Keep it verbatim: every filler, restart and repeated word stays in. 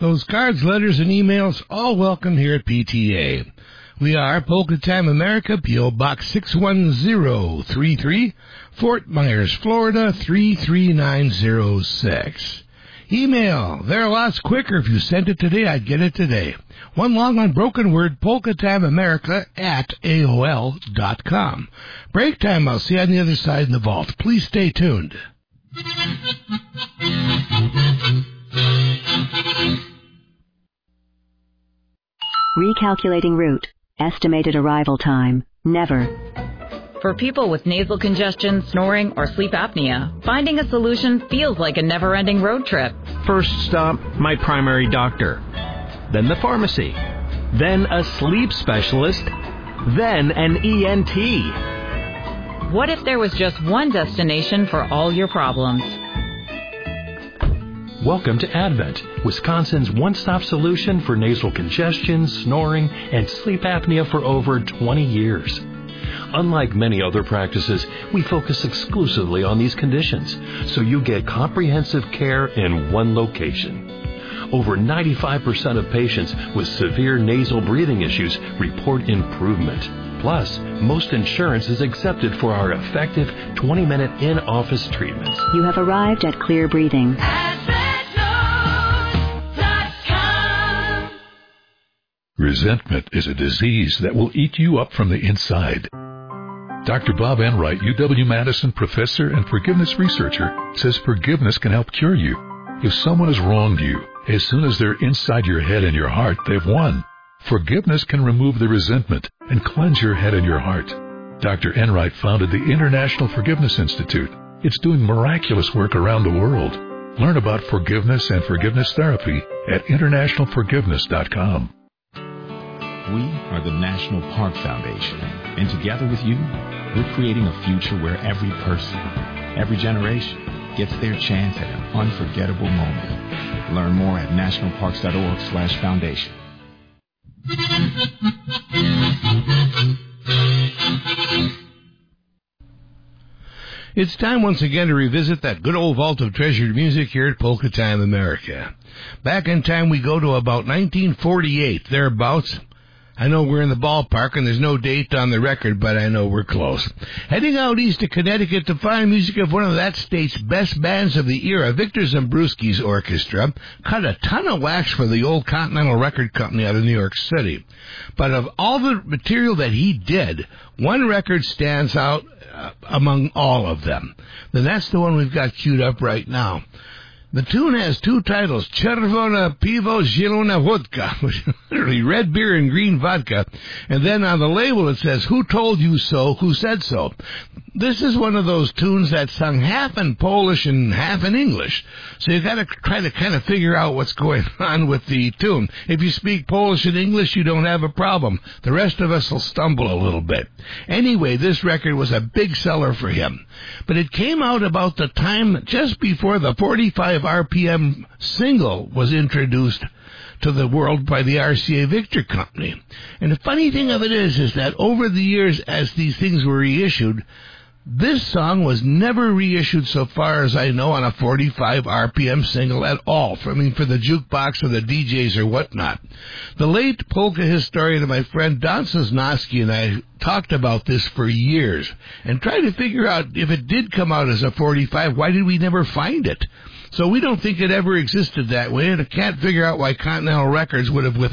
Those cards, letters, and emails, all welcome here at P T A. We are Polka Time America, P O. Box six one zero three three, Fort Myers, Florida, three three nine zero six. Email. They're lots quicker. If you sent it today, I'd get it today. One long unbroken word, polkatimeamerica at A O L dot com. Break time. I'll see you on the other side in the vault. Please stay tuned. Recalculating route. Estimated arrival time. Never. For people with nasal congestion, snoring, or sleep apnea, finding a solution feels like a never-ending road trip. First stop, my primary doctor. Then the pharmacy. Then a sleep specialist. Then an E N T. What if there was just one destination for all your problems? Welcome to Advent, Wisconsin's one-stop solution for nasal congestion, snoring, and sleep apnea for over twenty years. Unlike many other practices, we focus exclusively on these conditions, so you get comprehensive care in one location. Over ninety-five percent of patients with severe nasal breathing issues report improvement. Plus, most insurance is accepted for our effective twenty-minute in-office treatments. You have arrived at Clear Breathing. Resentment is a disease that will eat you up from the inside. Doctor Bob Enright, U W-Madison professor and forgiveness researcher, says forgiveness can help cure you. If someone has wronged you, as soon as they're inside your head and your heart, they've won. Forgiveness can remove the resentment and cleanse your head and your heart. Doctor Enright founded the International Forgiveness Institute. It's doing miraculous work around the world. Learn about forgiveness and forgiveness therapy at international forgiveness dot com. We are the National Park Foundation, and together with you, we're creating a future where every person, every generation, gets their chance at an unforgettable moment. Learn more at nationalparks.org slash foundation. It's time once again to revisit that good old vault of treasured music here at Polka Time America. Back in time, we go to about nineteen forty-eight, thereabouts. I know we're in the ballpark, and there's no date on the record, but I know we're close. Heading out east to Connecticut to find music of one of that state's best bands of the era, Victor Zembruski's orchestra, cut a ton of wax for the old Continental Record Company out of New York City. But of all the material that he did, one record stands out uh, among all of them. Then that's the one we've got queued up right now. The tune has two titles, Czerwone Piwo, Zielona Wódka, which is literally red beer and green vodka. And then on the label it says, Who Told You So, Who Said So? This is one of those tunes that's sung half in Polish and half in English. So you've got to try to kind of figure out what's going on with the tune. If you speak Polish and English, you don't have a problem. The rest of us will stumble a little bit. Anyway, this record was a big seller for him. But it came out about the time just before the forty-five R P M single was introduced to the world by the R C A Victor Company. And the funny thing of it is, is that over the years, as these things were reissued, this song was never reissued, so far as I know, on a forty-five R P M single at all. For, I mean, for the jukebox or the D Js or whatnot. The late polka historian and my friend Don Sosnowski and I talked about this for years and tried to figure out if it did come out as a forty-five, why did we never find it? So we don't think it ever existed that way, and I can't figure out why Continental Records would have withheld